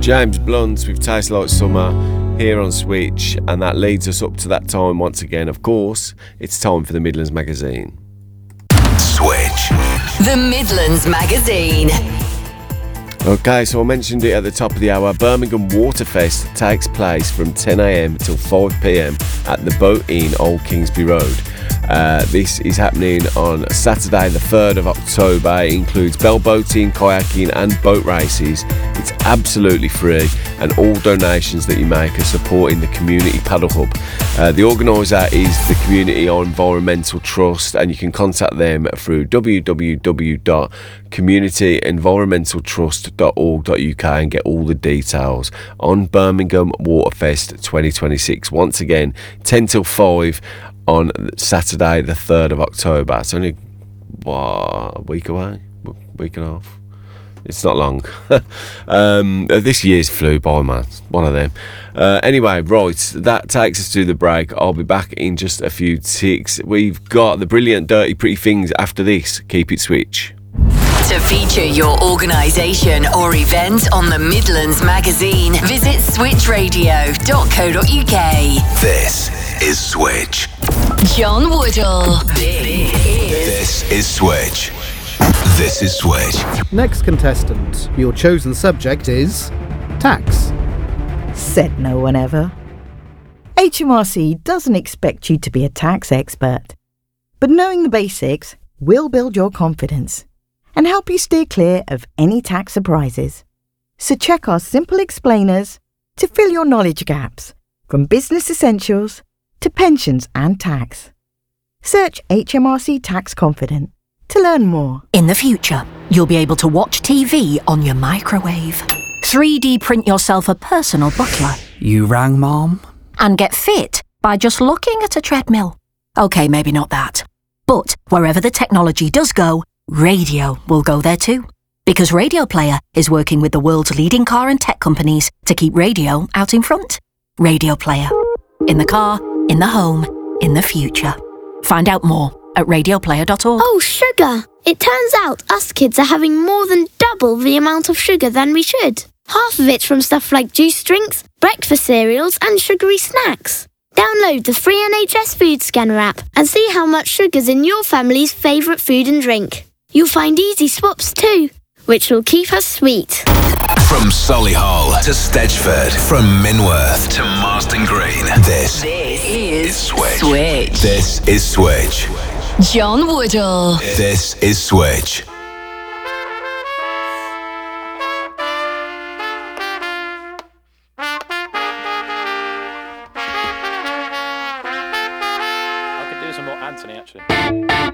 James Blunt with Taste Like Summer here on Switch, and that leads us up to that time once again. Of course, it's time for the Midlands Magazine. Switch. The Midlands Magazine. Okay, so I mentioned it at the top of the hour. Birmingham Waterfest takes place from 10 a.m. till 5 p.m. at the Boat Inn, Old Kingsby Road. This is happening on Saturday the 3rd of October. It includes bell boating, kayaking and boat races. It's absolutely free, and all donations that you make are supporting the Community Paddle Hub. The organiser is the Community Environmental Trust, and you can contact them through www.communityenvironmentaltrust.org.uk and get all the details on Birmingham Waterfest 2026. Once again, 10 till 5 on Saturday the 3rd of October. It's only a week away, week and a half. It's not long. This year's flew by, man. One of them. Anyway, right, that takes us to the break. I'll be back in just a few ticks. We've got the brilliant Dirty Pretty Things after this. Keep it Switch. To feature your organisation or event on the Midlands Magazine, visit switchradio.co.uk. This is Switch. John Woodall. This is Switch. This is Switch. Next contestant, your chosen subject is tax. Said no one ever. HMRC doesn't expect you to be a tax expert, but knowing the basics will build your confidence and help you steer clear of any tax surprises. So check our simple explainers to fill your knowledge gaps, from business essentials to pensions and tax. Search HMRC Tax Confident to learn more. In the future, you'll be able to watch TV on your microwave, 3D print yourself a personal butler. You rang, Mom? And get fit by just looking at a treadmill. Okay, maybe not that. But wherever the technology does go, radio will go there too. Because Radio Player is working with the world's leading car and tech companies to keep radio out in front. Radio Player. In the car, in the home, in the future. Find out more at radioplayer.org. Oh, sugar! It turns out us kids are having more than double the amount of sugar than we should. Half of it's from stuff like juice drinks, breakfast cereals and sugary snacks. Download the free NHS Food Scanner app and see how much sugar's in your family's favourite food and drink. You'll find easy swaps too, which will keep us sweet. From Solihull to Stedgeford, from Minworth to Marston Green, this is Switch. This is Switch. John Woodall. This is Switch. I could do some more Anthony, actually.